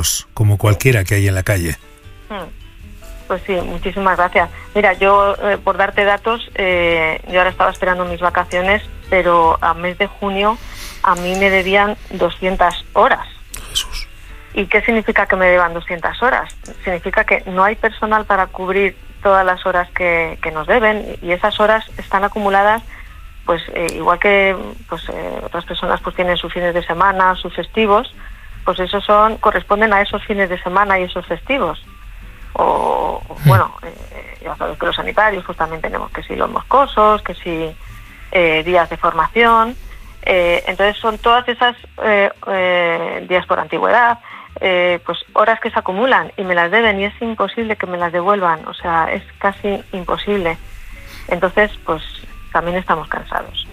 milagros, como cualquiera que hay en la calle. Pues sí, muchísimas gracias. Mira, yo, por darte datos, yo ahora estaba esperando mis vacaciones, pero a mes de junio a mí me debían 200 horas. Jesús. ¿Y qué significa que me deban 200 horas? Significa que no hay personal para cubrir todas las horas que nos deben, y esas horas están acumuladas, pues igual que pues otras personas pues tienen sus fines de semana, sus festivos, pues esos corresponden a esos fines de semana y esos festivos. O bueno, ya sabes que los sanitarios pues también tenemos que si los moscosos, que si días de formación, entonces son todas esas días por antigüedad, pues horas que se acumulan y me las deben, y es imposible que me las devuelvan, o sea, es casi imposible. Entonces pues también estamos cansados.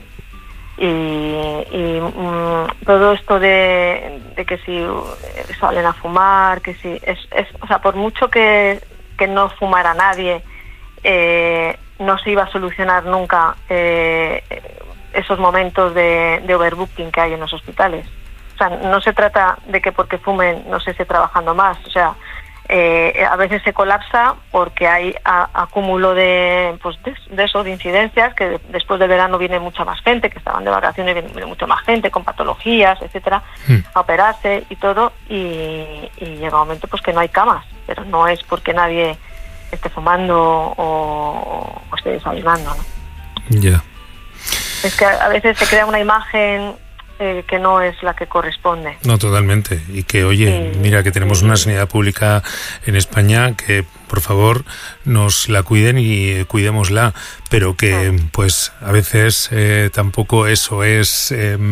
Y todo esto de que si salen a fumar, que si o sea, por mucho que no fumara nadie, no se iba a solucionar nunca esos momentos de overbooking que hay en los hospitales. O sea, no se trata de que porque fumen no se esté trabajando más, o sea, a veces se colapsa porque hay acúmulo de eso, de incidencias, que después del verano viene mucha más gente, que estaban de vacaciones, viene mucha más gente con patologías, etcétera, a operarse y todo, y llega un momento pues que no hay camas, pero no es porque nadie esté fumando o esté desayunando, ¿no? Ya. Es que a veces se crea una imagen que no es la que corresponde. No, totalmente. Y que, oye, mira que tenemos una sanidad pública en España que, por favor, nos la cuiden y cuidémosla, pero que, pues, a veces tampoco eso es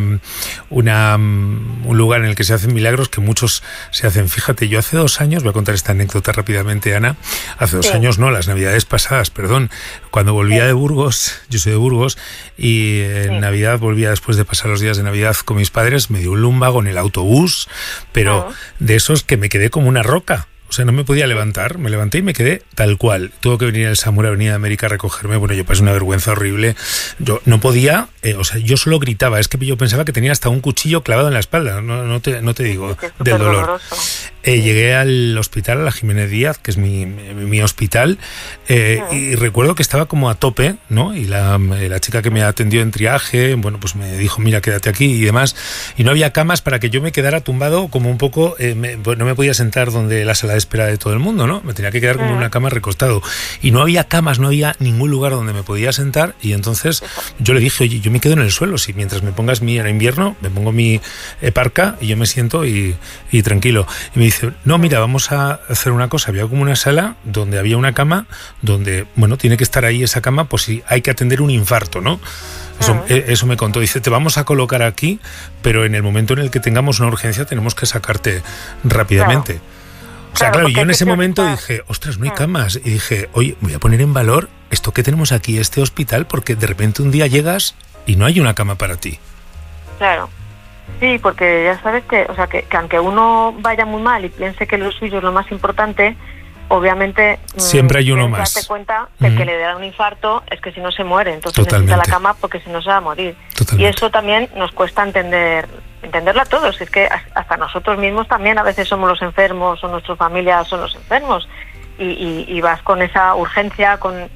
un lugar en el que se hacen milagros, que muchos se hacen. Fíjate, yo hace 2 años, voy a contar esta anécdota rápidamente, Ana, hace 2 años no, las navidades pasadas, perdón, cuando volvía de Burgos, yo soy de Burgos, y en Navidad volvía después de pasar los días de Navidad con mis padres, me dio un lumbago en el autobús, pero de esos que me quedé como una roca. O sea, no me podía levantar, me levanté y me quedé tal cual. Tuvo que venir el SAMUR a Avenida América a recogerme. Bueno, yo pasé una vergüenza horrible. Yo no podía, o sea, yo solo gritaba. Es que yo pensaba que tenía hasta un cuchillo clavado en la espalda. No te digo del dolor. Llegué al hospital, a la Jiménez Díaz, que es mi hospital, y recuerdo que estaba como a tope, ¿no? Y la chica que me atendió en triaje, bueno, pues me dijo, mira, quédate aquí y demás. Y no había camas para que yo me quedara tumbado como un poco, no me podía sentar donde la sala de espera de todo el mundo, ¿no? Me tenía que quedar como en una cama recostado. Y no había camas, no había ningún lugar donde me podía sentar, y entonces yo le dije, oye, yo me quedo en el suelo, si mientras me pongas era invierno, me pongo mi parca y yo me siento y tranquilo. Y me dice, no, mira, vamos a hacer una cosa. Había como una sala donde había una cama, donde, bueno, tiene que estar ahí esa cama, pues si hay que atender un infarto, ¿no? Eso me contó. Dice, te vamos a colocar aquí, pero en el momento en el que tengamos una urgencia tenemos que sacarte rápidamente. Claro. O sea, claro, yo en ese momento dije, ostras, no hay camas. Y dije, oye, voy a poner en valor esto que tenemos aquí, este hospital, porque de repente un día llegas y no hay una cama para ti. Claro. Sí, porque ya sabes que, o sea, que aunque uno vaya muy mal y piense que lo suyo es lo más importante, obviamente siempre hay uno más. Darte cuenta de que le da un infarto es que si no se muere, entonces necesita la cama porque si no se va a morir. Totalmente. Y eso también nos cuesta entenderlo a todos. Es que hasta nosotros mismos también a veces somos los enfermos o nuestras familias son los enfermos y vas con esa urgencia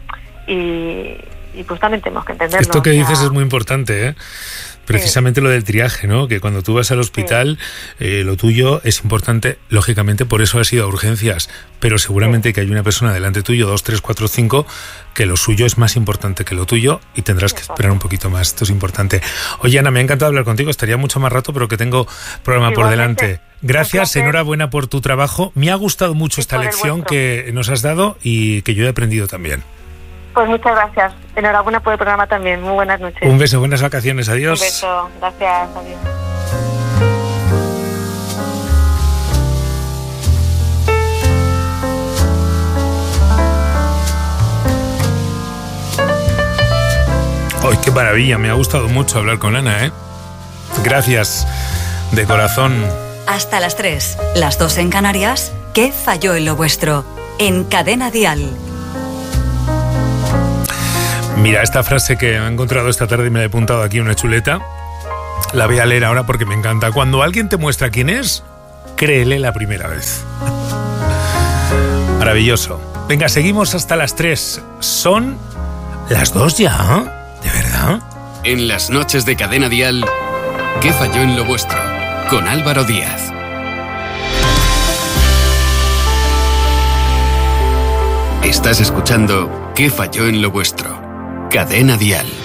y pues también tenemos que entenderlo. Esto que dices es muy importante, ¿eh? Precisamente lo del triaje, ¿no? Que cuando tú vas al hospital, lo tuyo es importante, lógicamente por eso has ido a urgencias, pero seguramente que hay una persona delante tuyo, 2, 3, 4, 5, que lo suyo es más importante que lo tuyo y tendrás que esperar un poquito más. Esto es importante. Oye, Ana, me ha encantado hablar contigo, estaría mucho más rato, pero que tengo programa por delante. Gracias, enhorabuena por tu trabajo. Me ha gustado mucho esta lección que nos has dado y que yo he aprendido también. Pues muchas gracias. Enhorabuena por el programa también. Muy buenas noches. Un beso, buenas vacaciones. Adiós. Un beso. Gracias. Adiós. ¡Ay, qué maravilla! Me ha gustado mucho hablar con Ana, ¿eh? Gracias, de corazón. Hasta las 3, las 2 en Canarias. ¿Qué falló en lo vuestro? En Cadena Dial. Mira, esta frase que he encontrado esta tarde y me la he apuntado aquí en una chuleta, la voy a leer ahora porque me encanta. Cuando alguien te muestra quién es, créele la primera vez. Maravilloso. Venga, seguimos hasta las 3. Son las 2 ya, ¿de verdad? En las noches de Cadena Dial, ¿qué falló en lo vuestro? Con Álvaro Díaz. Estás escuchando ¿Qué falló en lo vuestro? Cadena Dial.